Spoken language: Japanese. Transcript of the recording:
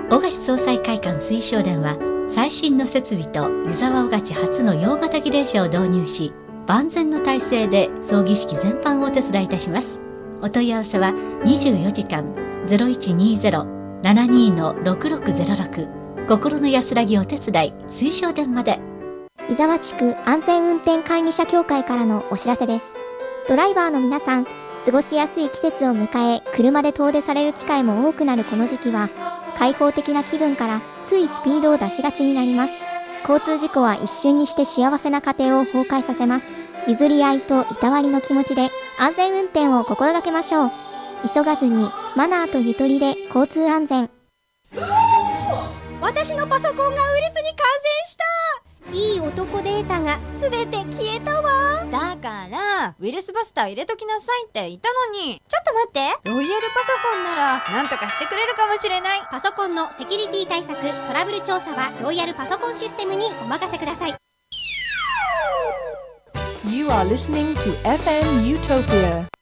小菓子総裁会館推奨電は最新の設備と湯沢小菓子初の洋型儀礼車を導入し、万全の体制で葬儀式全般をお手伝いいたします。お問い合わせは24時間 0120-72-6606 心の安らぎお手伝い推奨電まで。 湯沢地区安全運転管理者協会からのお知らせです。ドライバーの皆さん、過ごしやすい季節を迎え、車で遠出される機会も多くなるこの時期は、開放的な気分からついスピードを出しがちになります。交通事故は一瞬にして幸せな家庭を崩壊させます。譲り合いといたわりの気持ちで安全運転を心がけましょう。急がずにマナーとゆとりで交通安全。 私のパソコンがウイルスに感染した。いい男データがすべて消えたわ。 だからウイルスバスター入れときなさいって言ったのに。 ちょっと待って、 ロイヤルパソコンならなんとかしてくれるかもしれない。 パソコンのセキュリティ対策、トラブル調査はロイヤルパソコンシステムにお任せください。 You are listening to FM Utopia